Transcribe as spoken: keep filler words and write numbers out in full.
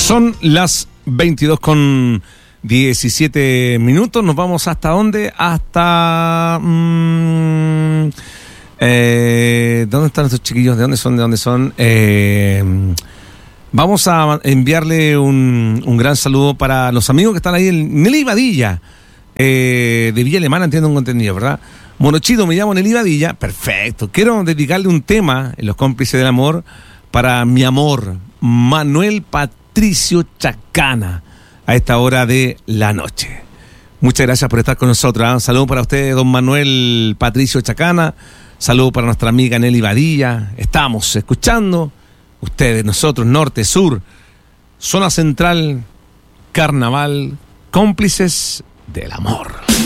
Son las veintidós con diecisiete minutos. Nos vamos hasta dónde? Hasta... Mmm, eh, ¿Dónde están estos chiquillos? ¿De dónde son? ¿De dónde son? Eh, vamos a enviarle un, un gran saludo para los amigos que están ahí en Nelly Badilla, eh, de Villa Alemana, entiendo un contenido, ¿verdad? Monochito, me llamo Nelly Badilla. Perfecto. Quiero dedicarle un tema en Los Cómplices del Amor para mi amor, Manuel Patricio Chacana, a esta hora de la noche. Muchas gracias por estar con nosotros. ¿eh? Un saludo para usted, don Manuel Patricio Chacana. Saludo para nuestra amiga Nelly Badilla. Estamos escuchando ustedes, nosotros, norte, sur, zona central, carnaval, Cómplices del Amor.